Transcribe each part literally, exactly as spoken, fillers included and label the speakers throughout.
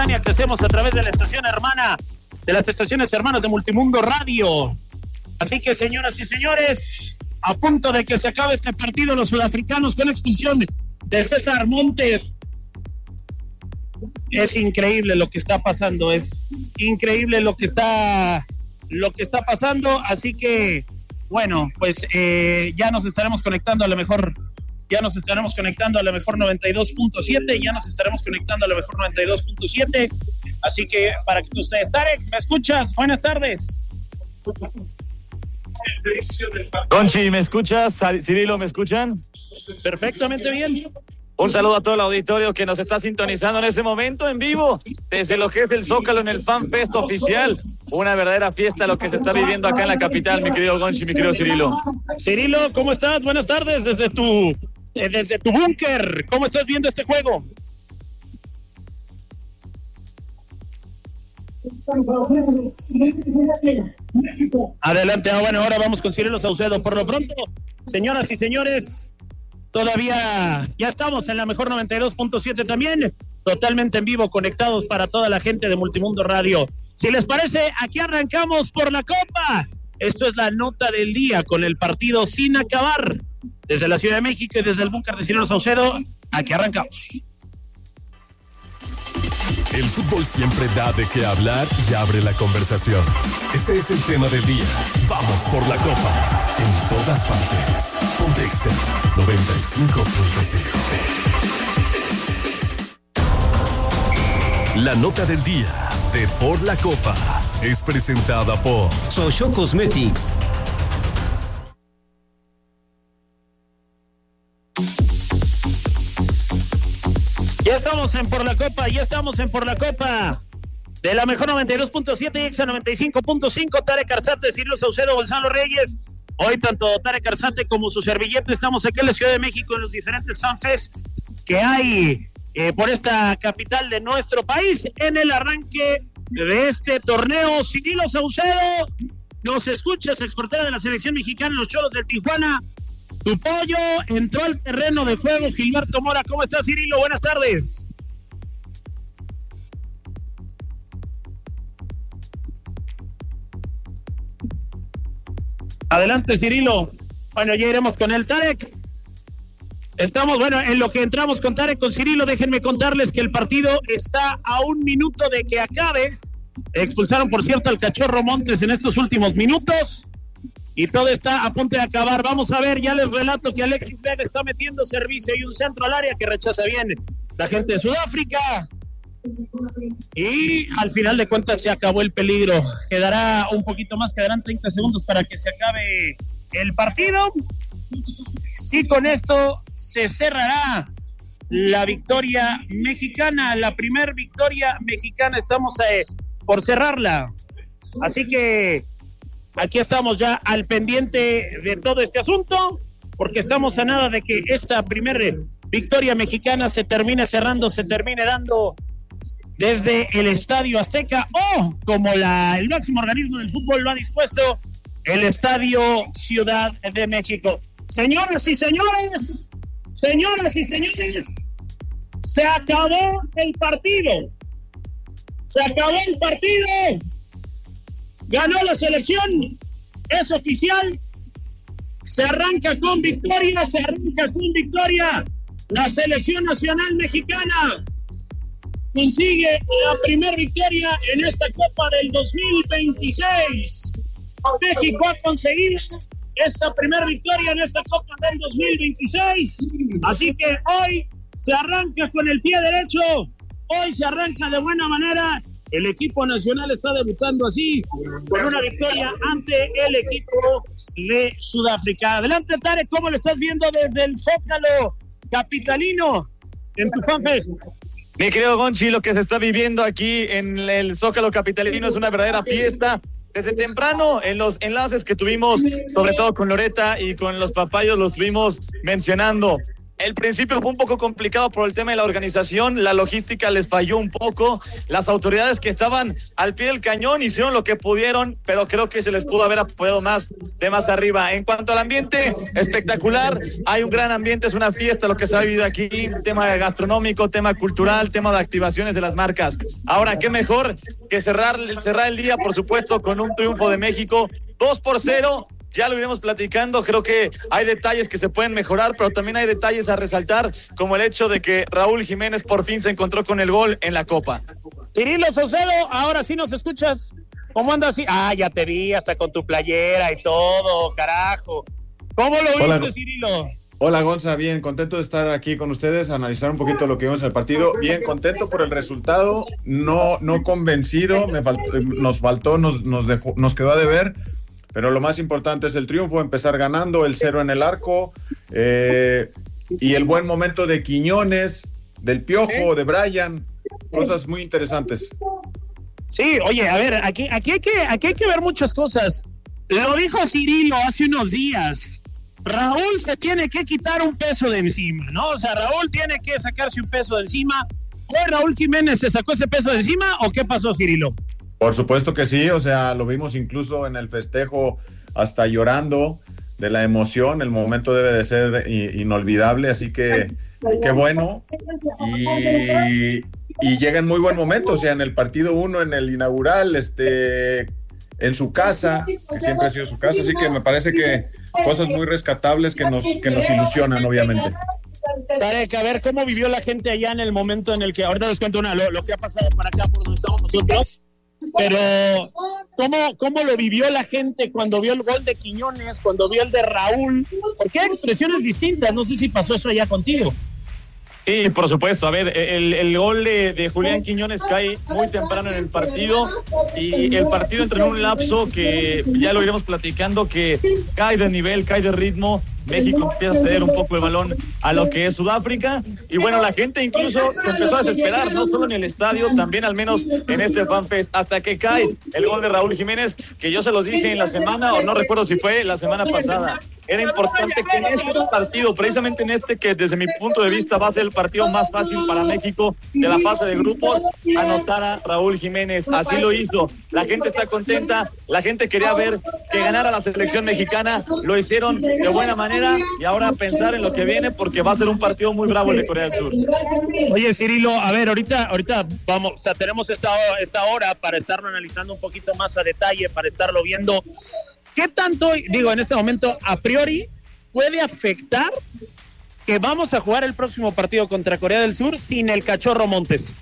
Speaker 1: que hacemos a través de la estación hermana, de las estaciones hermanas de Multimundo Radio. Así que, señoras y señores, a punto de que se acabe este partido, los sudafricanos con expulsión de César Montes. Es increíble lo que está pasando, es increíble lo que está, lo que está pasando. Así que, bueno, pues eh, ya nos estaremos conectando a lo mejor. Ya nos estaremos conectando a la mejor noventa y dos punto siete, ya nos estaremos conectando a la mejor noventa y dos punto siete. Así que para que ustedes, Tarek, ¿me escuchas? Buenas tardes.
Speaker 2: Gonchi, ¿me escuchas? Cirilo, ¿me escuchan?
Speaker 1: Perfectamente bien.
Speaker 2: Un saludo a todo el auditorio que nos está sintonizando en este momento en vivo, desde lo que es el Zócalo en el Fan Fest oficial. Una verdadera fiesta lo que se está viviendo acá en la capital, mi querido Gonchi, mi querido Cirilo.
Speaker 1: Cirilo, ¿cómo estás? Buenas tardes desde tu... Desde tu búnker, ¿cómo estás viendo este juego? Adelante, ah, bueno, ahora vamos con Cirilo Saucedo. Por lo pronto, señoras y señores, todavía ya estamos en la mejor noventa y dos punto siete también, totalmente en vivo, conectados para toda la gente de Multimundo Radio. Si les parece, aquí arrancamos por la Copa. Esto es la nota del día con el partido sin acabar. Desde la Ciudad de México y desde el búnker de Cirilo Saucedo, aquí arrancamos.
Speaker 3: El fútbol siempre da de qué hablar y abre la conversación. Este es el tema del día. Vamos por la Copa. En todas partes. Ponte X noventa y cinco punto cinco. La nota del día de Por la Copa es presentada por
Speaker 4: Soyo Cosmetics.
Speaker 1: Ya estamos en Por la Copa, ya estamos en Por la Copa de la mejor noventa y dos punto siete y Exa noventa y cinco punto cinco. Tarek Arzate, Cirilo Saucedo, Gonzalo Reyes. Hoy tanto Tarek Arzate como su servillete estamos aquí en la Ciudad de México en los diferentes fanfests que hay eh, por esta capital de nuestro país en el arranque de este torneo. Cirilo Saucedo, nos escuchas, exportera de la selección mexicana, los Cholos del Tijuana. Tu pollo entró al terreno de juego, Gilberto Mora. ¿Cómo estás, Cirilo? Buenas tardes. Adelante, Cirilo. Bueno, ya iremos con el Tarek. Estamos, bueno, en lo que entramos con Tarek, con Cirilo, déjenme contarles que el partido está a un minuto de que acabe. Expulsaron, por cierto, al Cachorro Montes en estos últimos minutos. Y todo está a punto de acabar. Vamos a ver, ya les relato que Alexis Vega está metiendo servicio y un centro al área que rechaza bien la gente de Sudáfrica. Y al final de cuentas se acabó el peligro. Quedará un poquito más, quedarán treinta segundos para que se acabe el partido. Y con esto se cerrará la victoria mexicana, la primer victoria mexicana. Estamos eh, por cerrarla. Así que aquí estamos ya al pendiente de todo este asunto, porque estamos a nada de que esta primera victoria mexicana se termine cerrando, se termine dando desde el Estadio Azteca o, como la, el máximo organismo del fútbol lo ha dispuesto, el Estadio Ciudad de México. Señoras y señores, señoras y señores, se acabó el partido. Se acabó el partido. Ganó la selección, es oficial, se arranca con victoria, se arranca con victoria. La selección nacional mexicana consigue la primera victoria en esta Copa del dos mil veintiséis. México ha conseguido esta primera victoria en esta Copa del dos mil veintiséis. Así que hoy se arranca con el pie derecho, hoy se arranca de buena manera. El equipo nacional está debutando así, con una victoria ante el equipo de Sudáfrica. Adelante, Tarek, ¿cómo lo estás viendo desde el Zócalo capitalino en tu fanfest?
Speaker 2: Mi querido Gonchi, lo que se está viviendo aquí en el Zócalo capitalino es una verdadera fiesta. Desde temprano, en los enlaces que tuvimos, sobre todo con Loreta y con los papayos, los estuvimos mencionando. El principio fue un poco complicado por el tema de la organización, la logística les falló un poco, las autoridades que estaban al pie del cañón hicieron lo que pudieron, pero creo que se les pudo haber apoyado más de más arriba. En cuanto al ambiente, espectacular, hay un gran ambiente, es una fiesta lo que se ha vivido aquí, tema gastronómico, tema cultural, tema de activaciones de las marcas. Ahora, qué mejor que cerrar, cerrar el día, por supuesto, con un triunfo de México, dos por cero. Ya lo iremos platicando, creo que hay detalles que se pueden mejorar, pero también hay detalles a resaltar, como el hecho de que Raúl Jiménez por fin se encontró con el gol en la Copa.
Speaker 1: Cirilo Saucedo, ahora sí nos escuchas. ¿Cómo andas? Ah, ya te vi, hasta con tu playera y todo, carajo. ¿Cómo lo viste, Hola, Cirilo?
Speaker 4: Hola, Gonza, bien, contento de estar aquí con ustedes, analizar un poquito lo que vimos en el partido. Bien, contento por el resultado, no, no convencido, me faltó, nos faltó, nos, nos, dejó, nos quedó a deber. Pero lo más importante es el triunfo, empezar ganando, el cero en el arco, eh, y el buen momento de Quiñones, del Piojo, de Brian, cosas muy interesantes.
Speaker 1: Sí, oye, a ver, aquí, aquí, hay que, aquí hay que ver muchas cosas. Lo dijo Cirilo hace unos días. Raúl se tiene que quitar un peso de encima, ¿no? O sea, Raúl tiene que sacarse un peso de encima. ¿Fue Raúl Jiménez se sacó ese peso de encima o qué pasó, Cirilo?
Speaker 4: Por supuesto que sí, o sea, lo vimos incluso en el festejo hasta llorando de la emoción, el momento debe de ser inolvidable, así que qué bueno, y, y llega en muy buen momento, o sea, en el partido uno, en el inaugural, este, en su casa, que siempre ha sido su casa, así que me parece que cosas muy rescatables que nos, que nos ilusionan, obviamente.
Speaker 1: Tarek, a ver, ¿cómo vivió la gente allá en el momento en el que, ahorita les cuento una, lo, lo que ha pasado para acá por donde estamos nosotros? Pero, ¿cómo, ¿cómo lo vivió la gente cuando vio el gol de Quiñones, cuando vio el de Raúl? Porque hay expresiones distintas, no sé si pasó eso allá contigo.
Speaker 2: Sí, por supuesto. A ver, el, el gol de, de Julián Quiñones cae muy temprano en el partido y el partido entra en un lapso que ya lo iremos platicando, que cae de nivel, cae de ritmo. México empieza a ceder un poco el balón a lo que es Sudáfrica y bueno, la gente incluso se empezó a desesperar, no solo en el estadio, también al menos en este FanFest, hasta que cae el gol de Raúl Jiménez, que yo se los dije en la semana, o no recuerdo si fue la semana pasada. Era importante que en este partido, precisamente en este que desde mi punto de vista va a ser el partido más fácil para México de la fase de grupos, anotara Raúl Jiménez. Así lo hizo. La gente está contenta, la gente quería ver que ganara la selección mexicana, lo hicieron de buena manera y ahora pensar en lo que viene porque va a ser un partido muy bravo el de Corea del Sur.
Speaker 1: Oye, Cirilo, a ver, ahorita, ahorita vamos, o sea, tenemos esta, esta hora para estarlo analizando un poquito más a detalle, para estarlo viendo. ¿Qué tanto, digo, en este momento, a priori, puede afectar que vamos a jugar el próximo partido contra Corea del Sur sin el Cachorro Montes?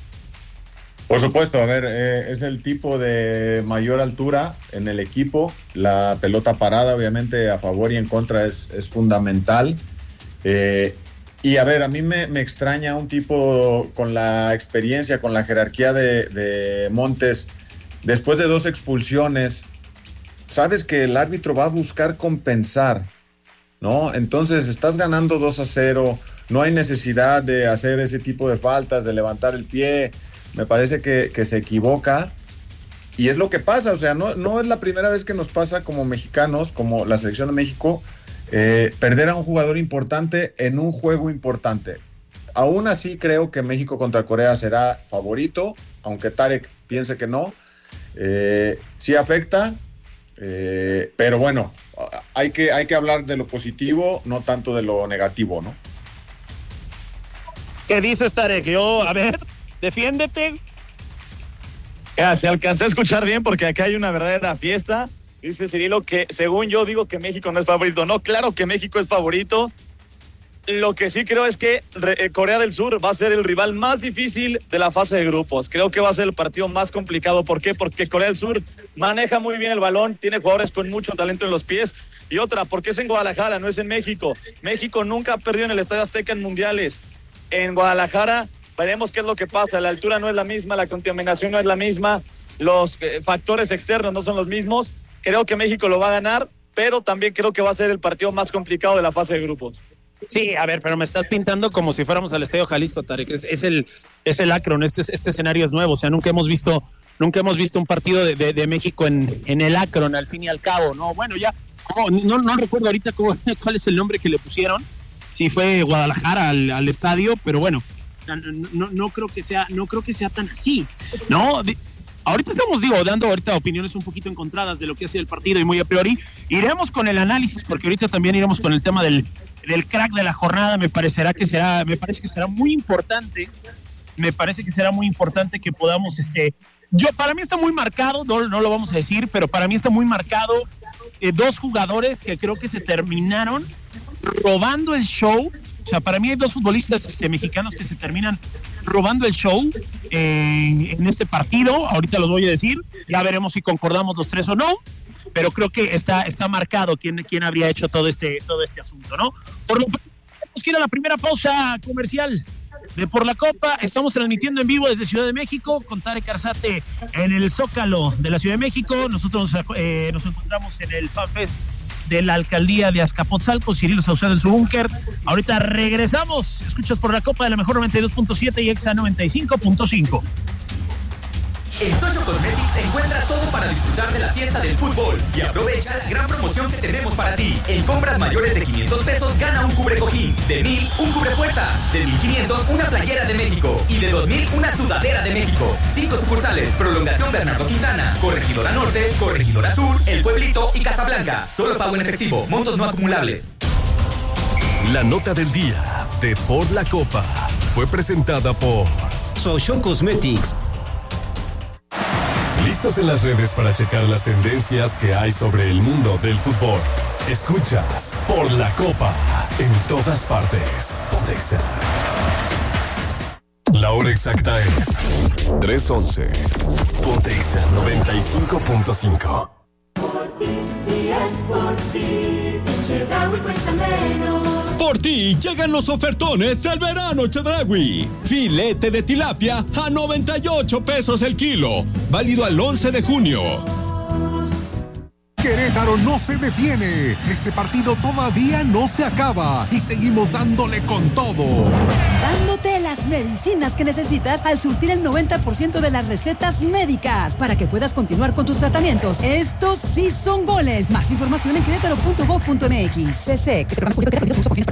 Speaker 4: Por supuesto, a ver, eh, es el tipo de mayor altura en el equipo, la pelota parada obviamente a favor y en contra es, es fundamental, eh, y a ver, a mí me, me extraña un tipo con la experiencia, con la jerarquía de, de Montes, después de dos expulsiones, sabes que el árbitro va a buscar compensar, ¿no? Entonces estás ganando dos a cero, no hay necesidad de hacer ese tipo de faltas, de levantar el pie. Me parece que, que se equivoca y es lo que pasa, o sea, no, no es la primera vez que nos pasa como mexicanos, como la selección de México, eh, perder a un jugador importante en un juego importante. Aún así creo que México contra Corea será favorito, aunque Tarek piense que no, eh, sí afecta, eh, pero bueno, hay que, hay que hablar de lo positivo, no tanto de lo negativo, ¿no?
Speaker 1: ¿Qué dices, Tarek? Yo, a ver... Defiéndete.
Speaker 2: Ya, se alcancé a escuchar bien porque acá hay una verdadera fiesta. Dice Cirilo que según yo digo que México no es favorito. No, claro que México es favorito. Lo que sí creo es que Corea del Sur va a ser el rival más difícil de la fase de grupos. Creo que va a ser el partido más complicado. ¿Por qué? Porque Corea del Sur maneja muy bien el balón, tiene jugadores con mucho talento en los pies. Y otra, porque es en Guadalajara, no es en México. México nunca ha perdido en el Estadio Azteca en mundiales. En Guadalajara veremos qué es lo que pasa, la altura no es la misma, la contaminación no es la misma, los eh, factores externos no son los mismos. Creo que México lo va a ganar, pero también creo que va a ser el partido más complicado de la fase de grupos.
Speaker 1: Sí, a ver, pero me estás pintando como si fuéramos al Estadio Jalisco, Tarek, es, es el es el Akron, este, este escenario es nuevo, o sea, nunca hemos visto nunca hemos visto un partido de, de, de México en, en el Akron, al fin y al cabo, ¿no? Bueno, ya, no, no, no recuerdo ahorita cómo, cuál es el nombre que le pusieron, si fue Guadalajara al, al estadio, pero bueno, o sea, no, no creo que sea, no creo que sea tan así, ¿no? De, ahorita estamos, digo, dando ahorita opiniones un poquito encontradas de lo que ha sido el partido y muy a priori. Iremos con el análisis, porque ahorita también iremos con el tema del, del crack de la jornada. Me parecerá que será, me parece que será muy importante, me parece que será muy importante que podamos, este, yo, para mí está muy marcado, no, no lo vamos a decir, pero para mí está muy marcado eh, dos jugadores que creo que se terminaron robando el show. O sea, para mí hay dos futbolistas este, mexicanos que se terminan robando el show eh, en este partido. Ahorita los voy a decir, ya veremos si concordamos los tres o no, pero creo que está, está marcado quién, quién habría hecho todo este, todo este asunto, ¿no? Por lo tanto, tenemos que ir a la primera pausa comercial de Por la Copa. Estamos transmitiendo en vivo desde Ciudad de México con Tarek Arzate en el Zócalo de la Ciudad de México. Nosotros eh, nos encontramos en el FanFest de la alcaldía de Azcapotzalco, Cirilo Saucedo en su búnker. Ahorita regresamos. Escuchas Por la Copa de la mejor noventa y dos punto siete y Exa noventa y cinco punto cinco.
Speaker 5: En Social Cosmetics encuentra todo para disfrutar de la fiesta del fútbol y aprovecha la gran promoción que tenemos para ti. En compras mayores de quinientos pesos gana un cubrecojín, de mil un cubrepuerta, de mil quinientos una playera de México y de dos mil una sudadera de México. Cinco sucursales: Prolongación Bernardo Quintana, Corregidora Norte, Corregidora Sur, El Pueblito y Casablanca. Solo pago en efectivo, montos no acumulables.
Speaker 3: La nota del día de Por la Copa fue presentada por
Speaker 6: Social Cosmetics.
Speaker 3: ¿Listos en las redes para checar las tendencias que hay sobre el mundo del fútbol? Escuchas Por la Copa en todas partes. Pontexa. La hora exacta es tres once. Pontexa noventa y cinco punto cinco.
Speaker 7: Por ti, y es por ti, Chedraui cuesta menos.
Speaker 8: Por ti llegan los ofertones del verano Chedraui. Filete de tilapia a noventa y ocho pesos el kilo. Válido al once de junio.
Speaker 9: Querétaro no se detiene. Este partido todavía no se acaba y seguimos dándole con todo.
Speaker 10: Dándote las medicinas que necesitas al surtir el noventa por ciento de las recetas médicas para que puedas continuar con tus tratamientos. Estos sí son goles. Más información en querétaro punto gov punto mx. C C, que se